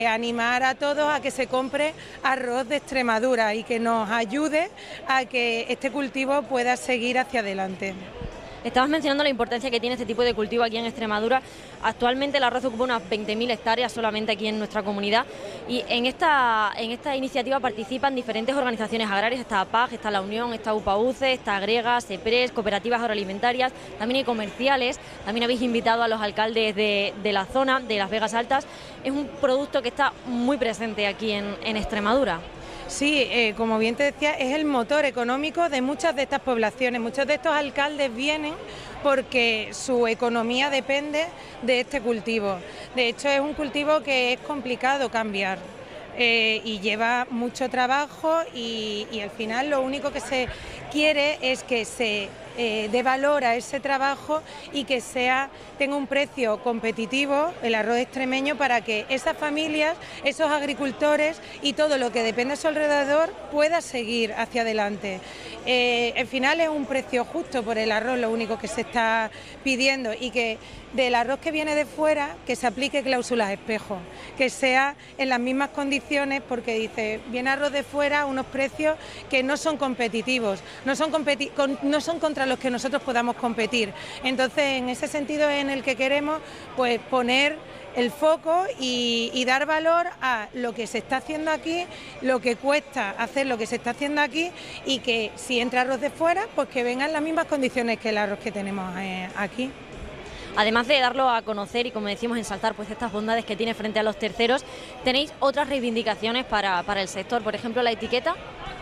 Animar a todos a que se compre arroz de Extremadura y que nos ayude a que este cultivo pueda seguir hacia adelante. Estabas mencionando la importancia que tiene este tipo de cultivo aquí en Extremadura. Actualmente el arroz ocupa unas 20.000 hectáreas solamente aquí en nuestra comunidad y en esta iniciativa participan diferentes organizaciones agrarias. Está APAG, está La Unión, está UPAUCE, está Agrega, SEPRES, cooperativas agroalimentarias, también hay comerciales. También habéis invitado a los alcaldes de la zona, de Las Vegas Altas. Es un producto que está muy presente aquí en Extremadura. Sí, como bien te decía, es el motor económico de muchas de estas poblaciones. Muchos de estos alcaldes vienen porque su economía depende de este cultivo. De hecho, es un cultivo que es complicado cambiar. Y lleva mucho trabajo y al final lo único que se quiere es que se dé valor a ese trabajo y que tenga un precio competitivo el arroz extremeño para que esas familias, esos agricultores y todo lo que depende a su alrededor pueda seguir hacia adelante. Al final es un precio justo por el arroz, lo único que se está pidiendo, y que del arroz que viene de fuera que se aplique cláusulas espejo, que sea en las mismas condiciones, porque dice, viene arroz de fuera a unos precios que no son competitivos, no son contra los que nosotros podamos competir. Entonces, en ese sentido en el que queremos pues poner el foco y dar valor a lo que se está haciendo aquí, lo que cuesta hacer lo que se está haciendo aquí, y que si entra arroz de fuera, pues que venga en las mismas condiciones que el arroz que tenemos aquí. Además de darlo a conocer y, como decimos, ensaltar pues estas bondades que tiene frente a los terceros, ¿tenéis otras reivindicaciones para el sector? Por ejemplo, la etiqueta.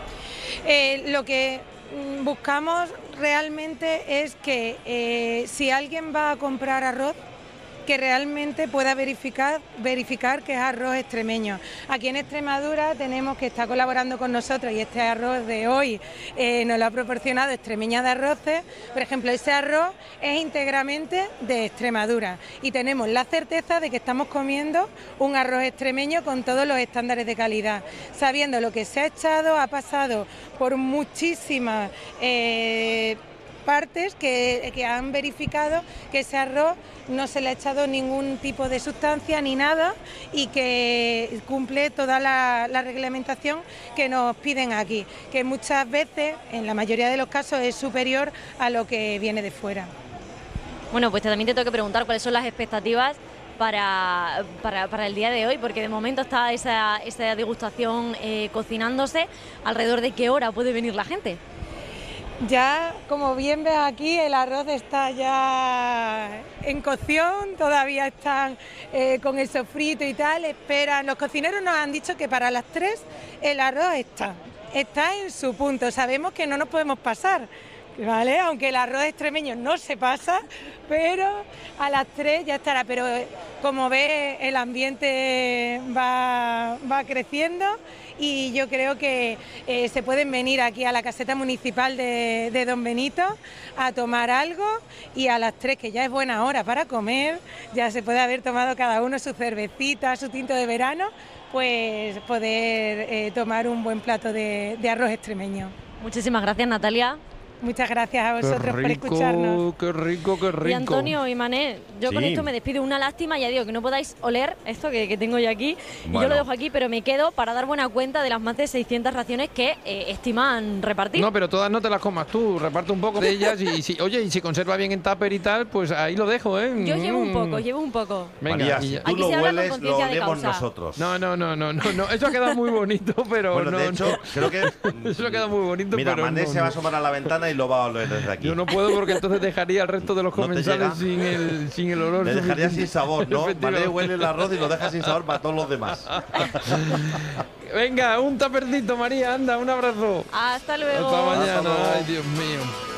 Lo que buscamos realmente es que si alguien va a comprar arroz, que realmente pueda verificar que es arroz extremeño. Aquí en Extremadura tenemos que estar colaborando con nosotros, y este arroz de hoy nos lo ha proporcionado Extremeña de Arroces. Por ejemplo, ese arroz es íntegramente de Extremadura y tenemos la certeza de que estamos comiendo un arroz extremeño con todos los estándares de calidad, sabiendo lo que se ha echado. Ha pasado por muchísimas partes que han verificado que ese arroz no se le ha echado ningún tipo de sustancia ni nada, y que cumple toda la reglamentación que nos piden aquí, que muchas veces, en la mayoría de los casos, es superior a lo que viene de fuera. Bueno, pues también te tengo que preguntar cuáles son las expectativas para el día de hoy, porque de momento está esa degustación cocinándose. ¿Alrededor de qué hora puede venir la gente? Ya, como bien ves aquí, el arroz está ya en cocción, todavía están con el sofrito y tal, esperan. Los cocineros nos han dicho que para las 3 el arroz está en su punto. Sabemos que no nos podemos pasar, ¿vale? Aunque el arroz extremeño no se pasa, pero a las 3 ya estará. Pero como ves, el ambiente va creciendo, y yo creo que se pueden venir aquí a la caseta municipal de Don Benito a tomar algo, y a las 3, que ya es buena hora para comer, ya se puede haber tomado cada uno su cervecita, su tinto de verano, pues poder tomar un buen plato de arroz extremeño. Muchísimas gracias, Natalia. Muchas gracias a vosotros por escucharnos. Qué rico. Y Antonio y Mané, yo con esto me despido. Una lástima, ya digo, que no podáis oler esto que tengo yo aquí. Bueno. Yo lo dejo aquí, pero me quedo para dar buena cuenta de las más de 600 raciones que estiman repartir. No, pero todas no te las comas tú, reparte un poco de ellas y si conserva bien en tupper y tal, pues ahí lo dejo, ¿eh? Yo llevo un poco. Venga, María, si tú lo hueles, lo olemos nosotros. No, eso ha quedado muy bonito, pero bueno, de hecho, creo que eso ha quedado muy bonito, mira, pero Mané se va a asomar a la ventana y lo va a oler desde aquí. Yo no puedo, porque entonces dejaría al resto de los comensales sin el olor. Le dejaría sin sabor, ¿no? Mané huele el arroz y lo deja sin sabor para todos los demás. Venga, un tapercito, María, anda, un abrazo. Hasta luego. Hasta mañana. Ay, Dios mío.